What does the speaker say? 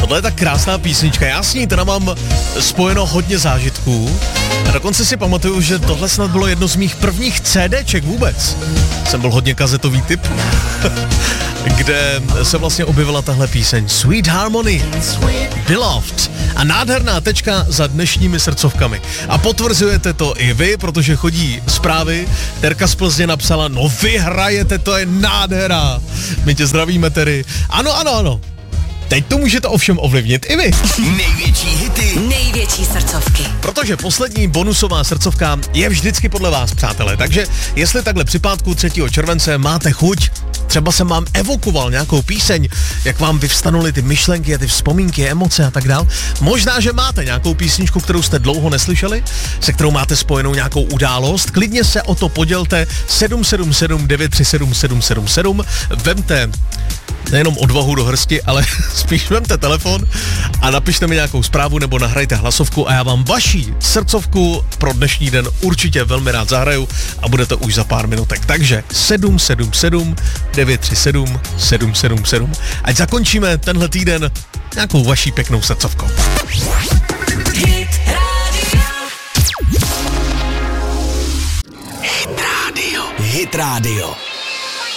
Tohle je tak krásná písnička, já s ní teda mám spojeno hodně zážitků. A dokonce si pamatuju, že tohle snad bylo jedno z mých prvních CDček vůbec. Jsem byl hodně kazetový typ, kde se vlastně objevila tahle píseň Sweet Harmony, Beloved. A nádherná tečka za dnešními srdcovkami. A potvrzujete to i vy, protože chodí zprávy. Terka z Plzně napsala, no vy hrajete, to je nádhera. My tě zdravíme, Terry. Ano. Teď to můžete ovšem ovlivnit i vy. Největší hity. Největší srdcovky. Protože poslední bonusová srdcovka je vždycky podle vás, přátelé. Takže jestli takhle při pátku 3. července máte chuť, třeba jsem vám evokoval nějakou píseň, jak vám vyvstanuly ty myšlenky a ty vzpomínky, emoce a tak dál. Možná, že máte nějakou písničku, kterou jste dlouho neslyšeli, se kterou máte spojenou nějakou událost. Klidně se o to podělte 777 937 777. Vemte nejenom odvahu do hrsti, ale spíš vemte telefon a napište mi nějakou zprávu nebo nahrajte hlasovku a já vám vaší srdcovku pro dnešní den určitě velmi rád zahraju a bude to už za pár minutek. Takže 777 937 777. Ať zakončíme tenhle týden nějakou vaší pěknou srdcovkou. Hit Hit Radio.